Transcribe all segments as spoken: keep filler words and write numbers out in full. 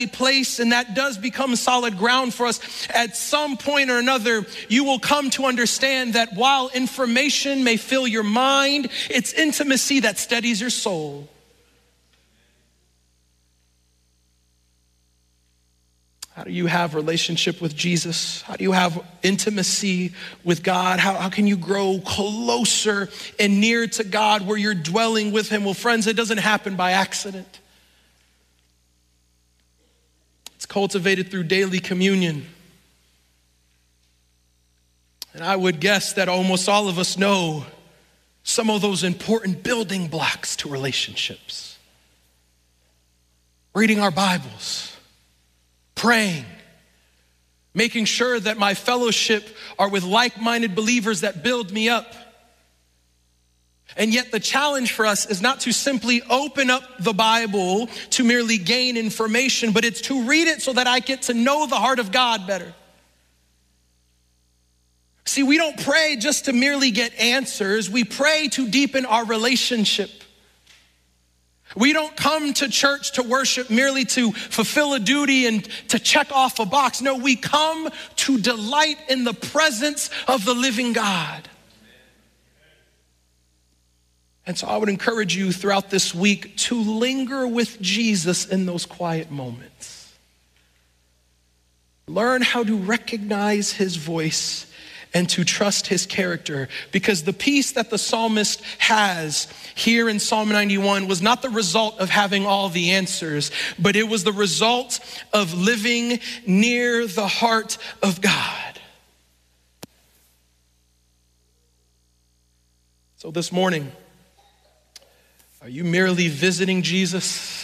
place, and that does become solid ground for us. At some point or another, you will come to understand that while information may fill your mind, it's intimacy that steadies your soul. How do you have relationship with Jesus? How do you have intimacy with God? How, how can you grow closer and near to God where you're dwelling with him? Well, friends, it doesn't happen by accident. It's cultivated through daily communion. And I would guess that almost all of us know some of those important building blocks to relationships. Reading our Bibles. Praying, making sure that my fellowship are with like-minded believers that build me up. And yet the challenge for us is not to simply open up the Bible to merely gain information, but it's to read it so that I get to know the heart of God better. See, we don't pray just to merely get answers. We pray to deepen our relationship. We don't come to church to worship merely to fulfill a duty and to check off a box. No, we come to delight in the presence of the living God. And so I would encourage you throughout this week to linger with Jesus in those quiet moments. Learn how to recognize his voice and to trust his character, because the peace that the psalmist has here in Psalm ninety-one was not the result of having all the answers, but it was the result of living near the heart of God. So this morning, are you merely visiting Jesus?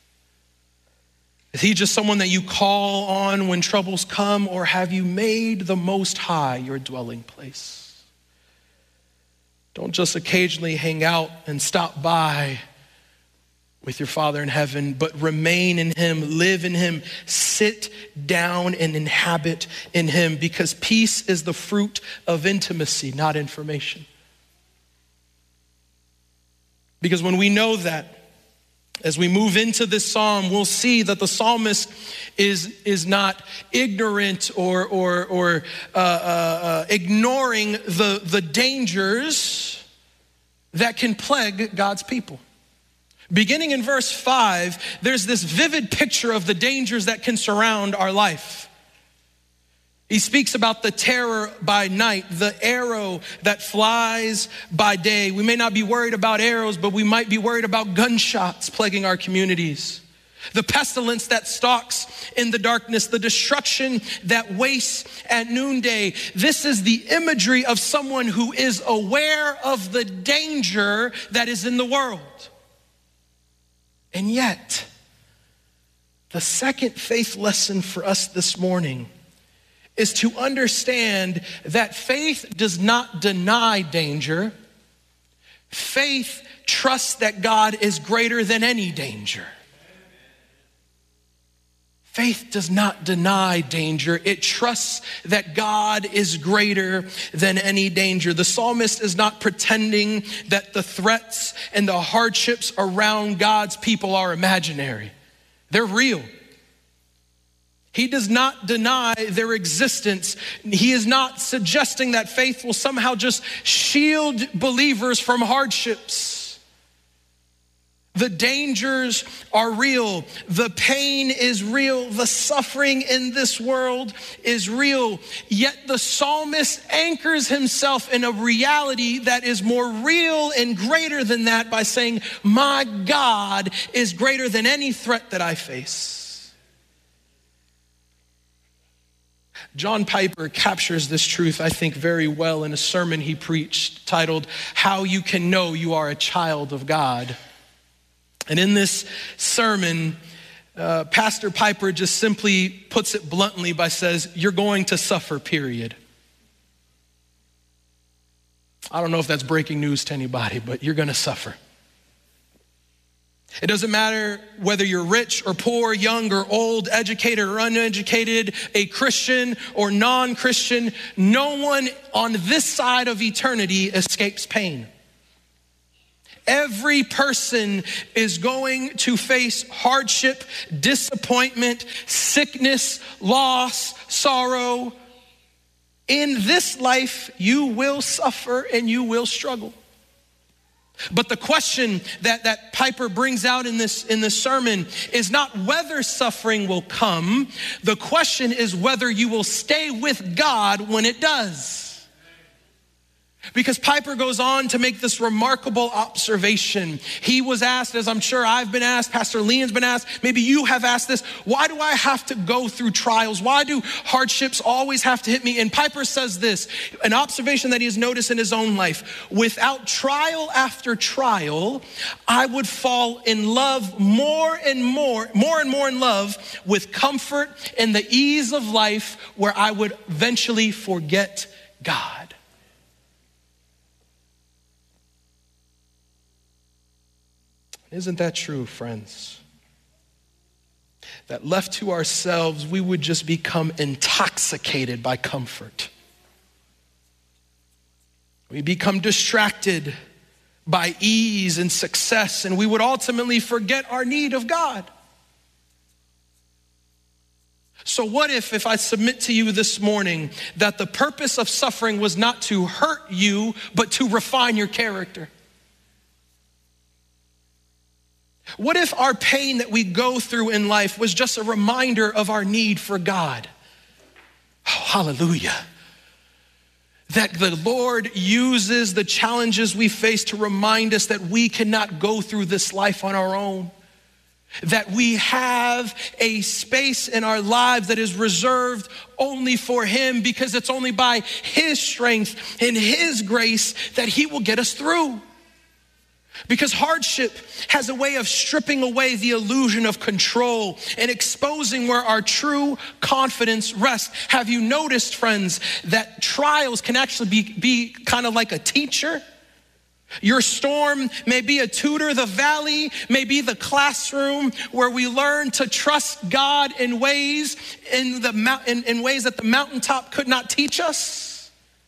Is he just someone that you call on when troubles come, or have you made the Most High your dwelling place? Don't just occasionally hang out and stop by with your Father in heaven, but remain in him, live in him, sit down and inhabit in him, because peace is the fruit of intimacy, not information. Because when we know that, as we move into this psalm, we'll see that the psalmist is, is not ignorant or, or, or uh, uh, uh, ignoring the, the dangers that can plague God's people. Beginning in verse five, there's this vivid picture of the dangers that can surround our life. He speaks about the terror by night, the arrow that flies by day. We may not be worried about arrows, but we might be worried about gunshots plaguing our communities. The pestilence that stalks in the darkness, the destruction that wastes at noonday. This is the imagery of someone who is aware of the danger that is in the world. And yet, the second faith lesson for us this morning is to understand that faith does not deny danger. Faith trusts that God is greater than any danger. Faith does not deny danger. It trusts that God is greater than any danger. The psalmist is not pretending that the threats and the hardships around God's people are imaginary. They're real. He does not deny their existence. He is not suggesting that faith will somehow just shield believers from hardships. The dangers are real. The pain is real. The suffering in this world is real. Yet the psalmist anchors himself in a reality that is more real and greater than that by saying, my God is greater than any threat that I face. John Piper captures this truth, I think, very well in a sermon he preached titled, How You Can Know You Are a Child of God. And in this sermon, uh, Pastor Piper just simply puts it bluntly by says, you're going to suffer, period. I don't know if that's breaking news to anybody, but you're going to suffer. It doesn't matter whether you're rich or poor, young or old, educated or uneducated, a Christian or non-Christian. No one on this side of eternity escapes pain. Every person is going to face hardship, disappointment, sickness, loss, sorrow. In this life, you will suffer and you will struggle. But the question that, that Piper brings out in this, in this sermon is not whether suffering will come. The question is whether you will stay with God when it does. Because Piper goes on to make this remarkable observation. He was asked, as I'm sure I've been asked, Pastor Leon's been asked, maybe you have asked this, why do I have to go through trials? Why do hardships always have to hit me? And Piper says this, an observation that he has noticed in his own life. Without trial after trial, I would fall in love more and more, more and more in love with comfort and the ease of life where I would eventually forget God. Isn't that true, friends? That left to ourselves, we would just become intoxicated by comfort. We become distracted by ease and success, and we would ultimately forget our need of God. So what if, if I submit to you this morning that the purpose of suffering was not to hurt you, but to refine your character? What if our pain that we go through in life was just a reminder of our need for God? Oh, hallelujah. That the Lord uses the challenges we face to remind us that we cannot go through this life on our own. That we have a space in our lives that is reserved only for Him, because it's only by His strength and His grace that He will get us through. Because hardship has a way of stripping away the illusion of control and exposing where our true confidence rests. Have you noticed, friends, that trials can actually be, be kind of like a teacher? Your storm may be a tutor. The valley may be the classroom where we learn to trust God in ways in the in, in ways that the mountaintop could not teach us.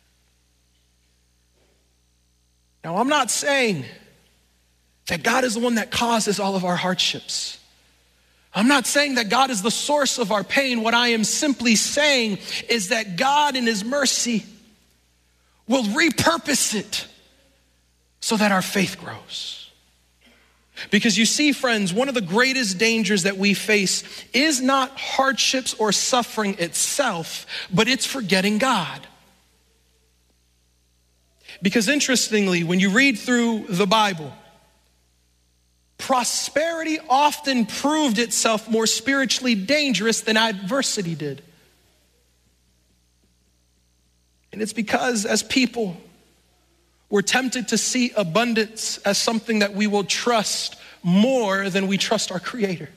Now, I'm not saying that God is the one that causes all of our hardships. I'm not saying that God is the source of our pain. What I am simply saying is that God in His mercy will repurpose it so that our faith grows. Because you see, friends, one of the greatest dangers that we face is not hardships or suffering itself, but it's forgetting God. Because interestingly, when you read through the Bible, prosperity often proved itself more spiritually dangerous than adversity did. And it's because as people, we're tempted to see abundance as something that we will trust more than we trust our Creator.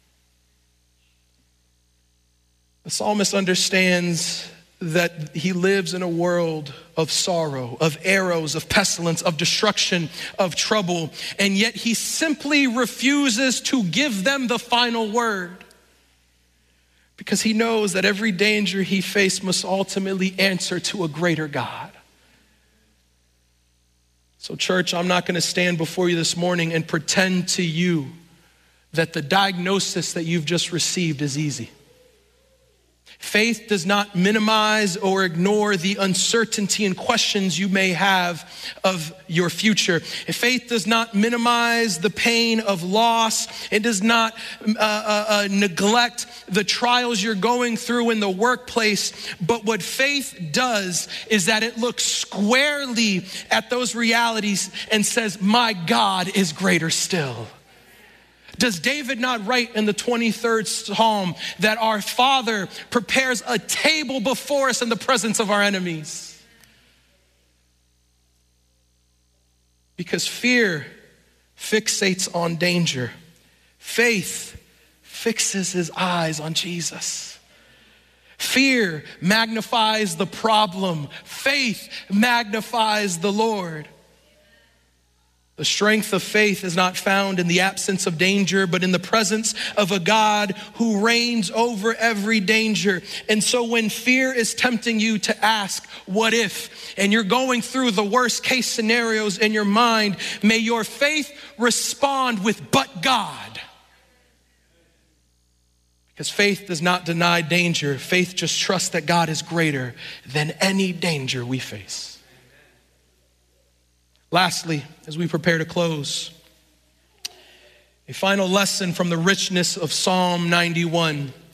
The psalmist understands that he lives in a world of sorrow, of arrows, of pestilence, of destruction, of trouble, and yet he simply refuses to give them the final word, because he knows that every danger he faced must ultimately answer to a greater God. So church, I'm not going to stand before you this morning and pretend to you that the diagnosis that you've just received is easy. Faith does not minimize or ignore the uncertainty and questions you may have of your future. Faith does not minimize the pain of loss. It does not uh, uh, uh, neglect the trials you're going through in the workplace. But what faith does is that it looks squarely at those realities and says, my God is greater still. Does David not write in the twenty-third Psalm that our Father prepares a table before us in the presence of our enemies? Because fear fixates on danger. Faith fixes his eyes on Jesus. Fear magnifies the problem. Faith magnifies the Lord. The strength of faith is not found in the absence of danger, but in the presence of a God who reigns over every danger. And so when fear is tempting you to ask, what if, and you're going through the worst case scenarios in your mind, may your faith respond with, but God. Because faith does not deny danger. Faith just trusts that God is greater than any danger we face. Lastly, as we prepare to close, a final lesson from the richness of Psalm ninety-one.